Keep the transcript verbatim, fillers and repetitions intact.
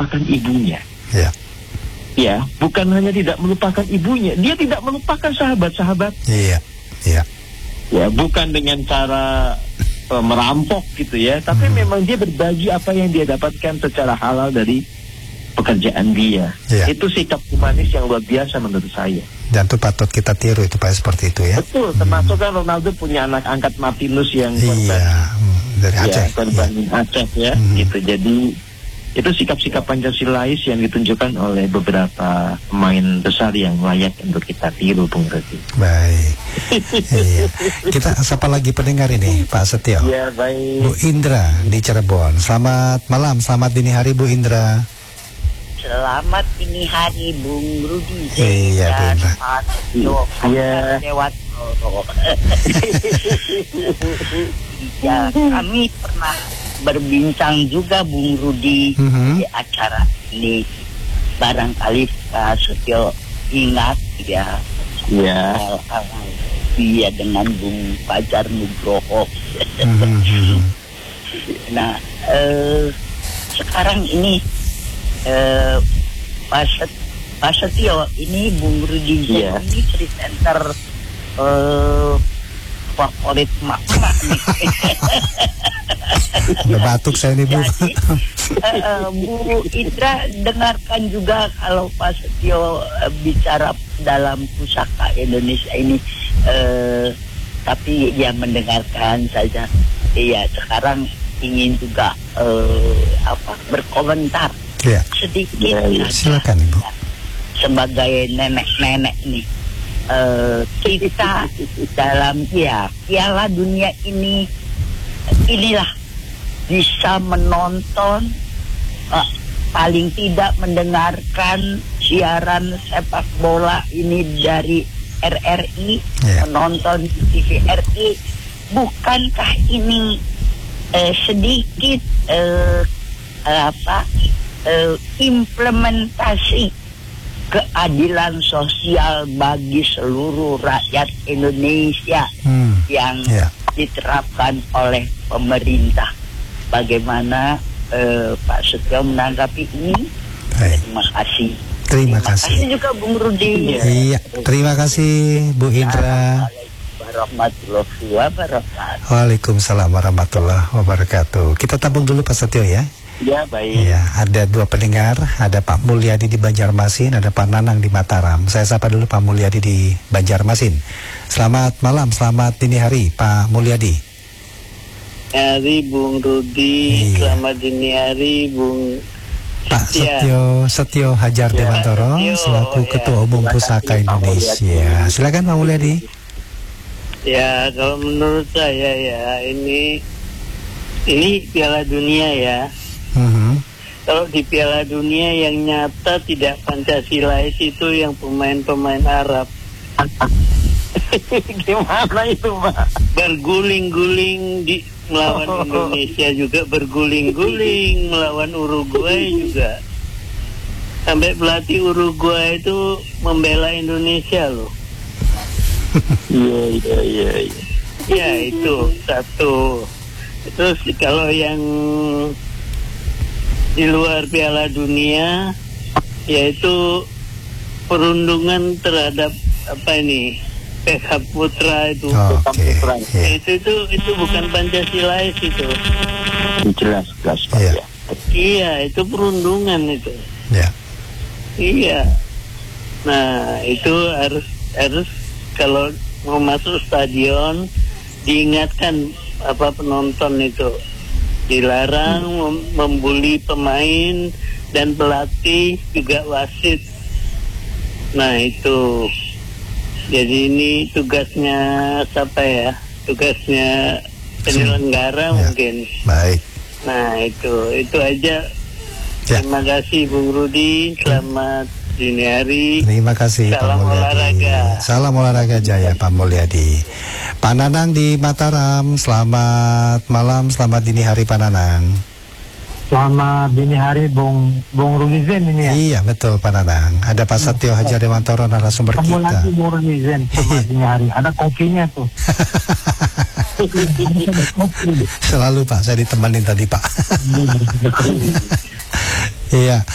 melupakan ibunya. Ya. Ya, bukan hanya tidak melupakan ibunya, dia tidak melupakan sahabat-sahabat. Iya. Iya. Ya, bukan dengan cara uh, merampok gitu ya, tapi Hmm. memang dia berbagi apa yang dia dapatkan secara halal dari pekerjaan dia. Iya. Itu sikap humanis yang luar biasa menurut saya. Dan itu patut kita tiru itu Pak, seperti itu ya. Betul, termasuk kan Ronaldo punya anak angkat Martinus yang korban, Iya, hmm, dari Aceh. ya, korban Aceh ya, Hmm. gitu. Jadi itu sikap-sikap Pancasilais yang ditunjukkan oleh beberapa pemain besar yang layak untuk kita tiru, Bung Rudi. Baik. Iya. Kita sapa lagi pendengar ini, Pak Setio. Ya, baik. Bu Indra di Cirebon. Selamat malam, selamat dini hari Bu Indra. Selamat dini hari Bung Rudi. Iya, Bu Indra. Iya. Lewat. Ya, kami pernah berbincang juga Bung Rudi Mhm. di acara ini. Barangkali Pak Setio ingat ya. Ya. Hal-hal dia dengan Bung Fajar Nugroho. Mhm. Nah, eh, sekarang ini eh, Pak Set- Pak Setio ini Bung Rudi Iya. ini presenter eh, favorit mak-mak nih. Udah batuk saya nih Bu. Jadi, eh, eh, Bu Indra dengarkan juga kalau Pak Setio eh, bicara dalam pusaka Indonesia ini, eh, tapi dia mendengarkan saja. Iya, sekarang ingin juga eh, apa berkomentar Ya, sedikit. Ya, ya, saja. silakan Ibu. Sebagai nenek-nenek nih, eh, kita dalam ya Piala Dunia ini, inilah bisa menonton, eh, paling tidak mendengarkan siaran sepak bola ini dari R R I, Ya. menonton di T V R I. Bukankah ini eh, sedikit eh, eh, apa eh, implementasi keadilan sosial bagi seluruh rakyat Indonesia Hmm. yang Ya. diterapkan oleh pemerintah? Bagaimana eh, Pak Setio menanggapi ini? Baik. Terima kasih. Terima kasih. juga Bung Rudi. Iya, terima kasih Bu Indra. Warahmatullahi wabarakatuh. Waalaikumsalam warahmatullahi wabarakatuh. Kita tabung dulu Pak Setio ya. Ya, baik. Iya, ada dua pendengar, ada Pak Mulyadi di Banjarmasin, ada Pak Nanang di Mataram. Saya sapa dulu Pak Mulyadi di Banjarmasin. Selamat malam, selamat dini hari Pak Mulyadi. Hari Bung Rudi, Iya. selamat dini hari Bung Pak Setia. Setio Setio Hajar Dewantoro Setio, selaku ya. Ketua Umum Terima Pusaka kasih, Pak Indonesia. Silakan Pak Mulyadi. Ya, kalau menurut saya ya ini ini Piala Dunia ya. Mhm. Kalau di Piala Dunia yang nyata tidak Pancasilais itu yang pemain-pemain Arab. Gimana itu, Pak? Berguling-guling di melawan Indonesia juga, berguling-guling melawan Uruguay juga. Sampai pelatih Uruguay itu membela Indonesia loh. Iya, iya, iya, iya. Ya itu satu. Terus kalau yang di luar Piala Dunia, yaitu perundungan terhadap apa ini P H Putra itu. Oke. Iya. Itu itu itu bukan Pancasilais itu. Jelas, jelas, Pak. Iya. Ya. Iya, itu perundungan itu. Ya. Iya. Nah, itu harus harus kalau mau masuk stadion diingatkan apa penonton itu dilarang mem- membuli pemain dan pelatih juga wasit. Nah, itu. Jadi ini tugasnya siapa ya? Tugasnya penyelenggara Ya. mungkin. Baik. Nah, itu itu aja. Ya. Terima kasih Bung Rudi. Selamat dini hari. Terima kasih Pak Salam Mulyadi. olahraga. Salam olahraga jaya Pak Mulyadi. Pak Nanang di Mataram, selamat malam, selamat dini hari Pak Nanang. Selamat dini hari Bung Bung Rumizen ini ya. Iya betul Pak Nanang. Ada Pak Setio Hajar Dewantoro narasumber Kamu kita. lagi Bung Rumizen selamat dini hari. Ada kopinya tuh. Selalu Pak, saya ditemenin tadi Pak. Iya,